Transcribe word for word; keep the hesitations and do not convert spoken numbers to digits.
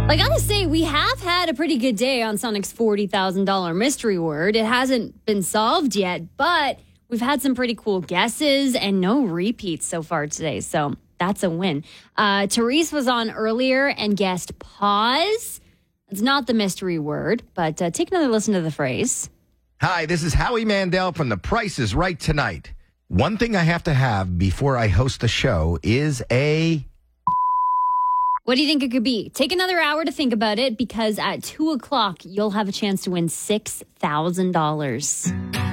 I gotta say, we have had a pretty good day on Sonic's forty thousand dollars mystery word. It hasn't been solved yet, but we've had some pretty cool guesses and no repeats so far today. So that's a win. Uh, Therese was on earlier and guessed pause. It's not the mystery word, but uh, take another listen to the phrase. Hi, this is Howie Mandel from The Price is Right tonight. One thing I have to have before I host the show is a... What do you think it could be? Take another hour to think about it because at two o'clock, you'll have a chance to win six thousand dollars.